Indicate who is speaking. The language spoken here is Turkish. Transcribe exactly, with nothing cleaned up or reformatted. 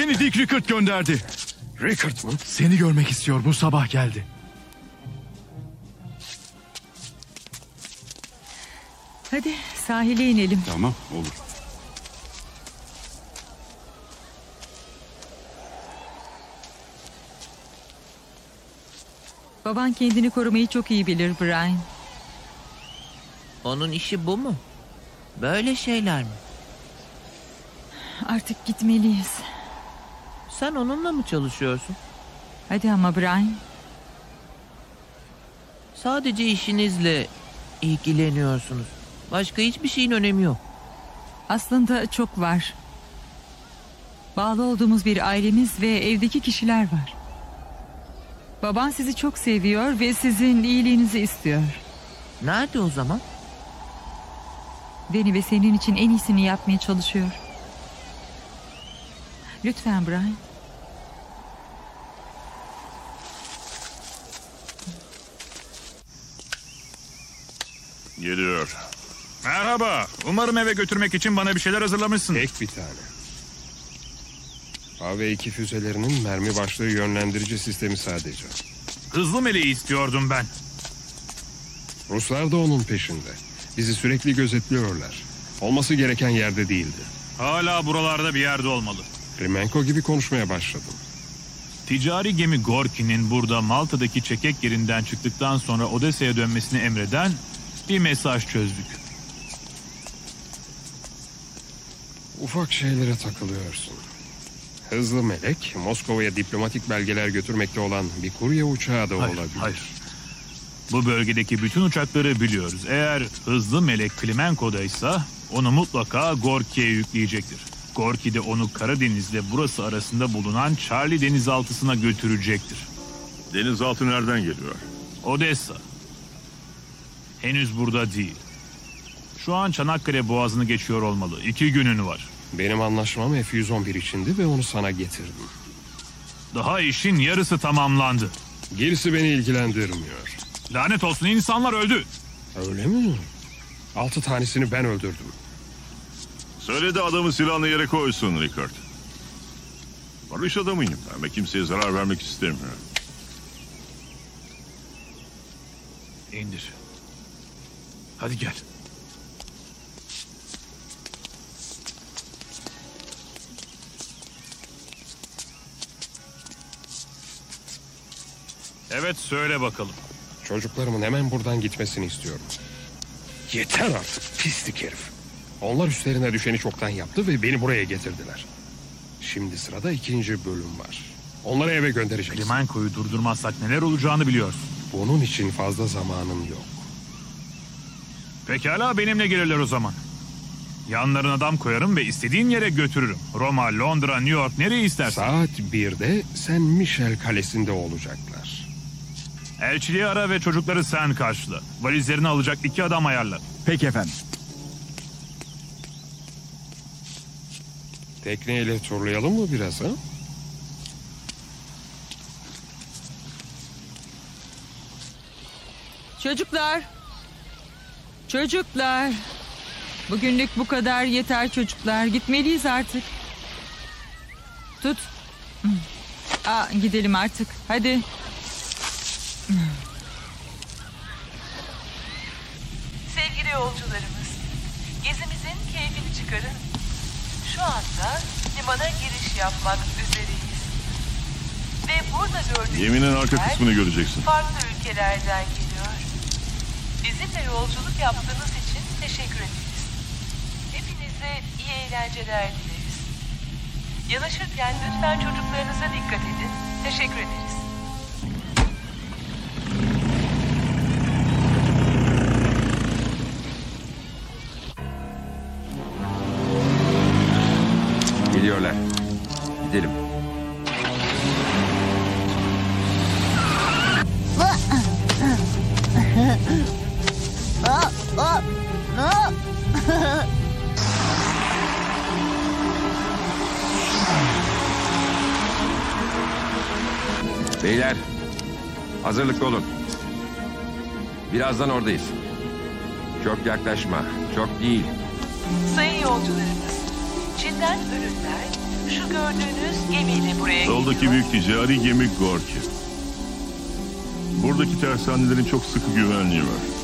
Speaker 1: Seni Dick Rickard gönderdi.
Speaker 2: Rickard mı?
Speaker 1: Seni görmek istiyor. Bu sabah geldi.
Speaker 3: Hadi sahile inelim.
Speaker 4: Tamam, olur.
Speaker 3: Baban kendini korumayı çok iyi bilir Brian.
Speaker 5: Onun işi bu mu? Böyle şeyler mi?
Speaker 3: Artık gitmeliyiz.
Speaker 5: Sen onunla mı çalışıyorsun?
Speaker 3: Hadi ama Brian.
Speaker 5: Sadece işinizle ilgileniyorsunuz. Başka hiçbir şeyin önemi yok.
Speaker 3: Aslında çok var. Bağlı olduğumuz bir ailemiz ve evdeki kişiler var. Baban sizi çok seviyor ve sizin iyiliğinizi istiyor.
Speaker 5: Nerede o zaman?
Speaker 3: Beni ve senin için en iyisini yapmaya çalışıyor. Lütfen Brian.
Speaker 6: Geliyor. Merhaba. Umarım eve götürmek için bana bir şeyler hazırlamışsın.
Speaker 2: Tek bir tane. A V iki füzelerinin mermi başlığı yönlendirici sistemi sadece.
Speaker 6: Hızlı meleği istiyordum ben.
Speaker 2: Ruslar da onun peşinde. Bizi sürekli gözetliyorlar. Olması gereken yerde değildi.
Speaker 6: Hala buralarda bir yerde olmalı.
Speaker 2: Kremenko gibi konuşmaya başladım.
Speaker 6: Ticari gemi Gorki'nin burada Malta'daki çekek yerinden çıktıktan sonra Odessa'ya dönmesini emreden bir mesaj çözdük.
Speaker 2: Ufak şeylere takılıyorsun. Hızlı melek, Moskova'ya diplomatik belgeler götürmekte olan bir kurye uçağı da
Speaker 6: Hayır,
Speaker 2: olabilir.
Speaker 6: hayır. Bu bölgedeki bütün uçakları biliyoruz. Eğer hızlı melek Klimenko'daysa onu mutlaka Gorki'ye yükleyecektir. Gorki de onu Karadeniz'le burası arasında bulunan Charlie denizaltısına götürecektir.
Speaker 7: Denizaltı nereden geliyor?
Speaker 6: Odessa. Henüz burada değil. Şu an Çanakkale Boğazı'nı geçiyor olmalı. İki günün var.
Speaker 2: Benim anlaşmam F yüz on bir içindi ve onu sana getirdim.
Speaker 6: Daha işin yarısı tamamlandı.
Speaker 2: Gerisi beni ilgilendirmiyor.
Speaker 6: Lanet olsun, insanlar öldü.
Speaker 2: Öyle mi? Altı tanesini ben öldürdüm.
Speaker 7: Söyle de adamın silahını yere koysun Rickard. Barış adamıyım ben ve kimseye zarar vermek istemiyorum.
Speaker 6: İndir. Hadi gel. Evet, söyle bakalım.
Speaker 2: Çocuklarımın hemen buradan gitmesini istiyorum. Yeter artık pislik herif. Onlar üstlerine düşeni çoktan yaptı ve beni buraya getirdiler. Şimdi sırada ikinci bölüm var. Onları eve göndereceğiz.
Speaker 6: Klimenko'yu durdurmazsak neler olacağını biliyorsun.
Speaker 2: Bunun için fazla zamanım yok.
Speaker 6: Pekala, benimle gelirler o zaman. Yanlarına adam koyarım ve istediğin yere götürürüm. Roma, Londra, New York, nereye istersen.
Speaker 2: Saat birde Saint Michel Kalesi'nde olacaklar.
Speaker 6: Elçiliği ara ve çocukları sen karşıla. Valizlerini alacak iki adam ayarla.
Speaker 1: Peki efendim.
Speaker 2: Tekneyle turlayalım mı biraz ha?
Speaker 3: Çocuklar. Çocuklar. Bugünlük bu kadar yeter çocuklar. Gitmeliyiz artık. Tut. Aa, gidelim artık. Hadi.
Speaker 8: Sevgili yolcularımız, gezimizin keyfini çıkarın. Şu anda limana giriş yapmak üzereyiz. Ve burada gördüğünüz
Speaker 7: Geminin arka
Speaker 8: ülkeler
Speaker 7: kısmını göreceksin.
Speaker 8: farklı ülkelerden geliyor. Bizimle yolculuk yaptığınız için teşekkür ederiz. Hepinize iyi eğlenceler dileriz. Yanaşırken lütfen çocuklarınıza dikkat edin. Teşekkür ederiz.
Speaker 4: Geliyorlar. Gidelim. Beyler, hazırlıklı olun. Birazdan oradayız. Çok yaklaşma, çok değil.
Speaker 8: Sayın yolcularımız, Çin'den ürünler şu gördüğünüz gördüğünüz gemiyle buraya
Speaker 7: Yoldaki
Speaker 8: geliyor.
Speaker 7: büyük ticari gemi Gorki. Buradaki tersanelerin çok sıkı güvenliği var.